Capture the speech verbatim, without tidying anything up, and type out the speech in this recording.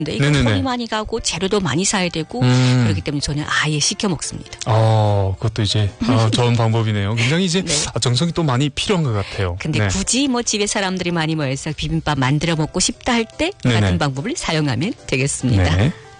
근데 이거 네네네. 손이 많이 가고 재료도 많이 사야 되고 음. 그렇기 때문에 저는 아예 시켜 먹습니다. 어, 그것도 이제 어, 좋은 방법이네요. 굉장히 이제 네. 정성이 또 많이 필요한 것 같아요. 근데 네. 굳이 뭐 집에 사람들이 많이 모여서 비빔밥 만들어 먹고 싶다 할 때 네네. 같은 방법을 사용하면 되겠습니다. 네.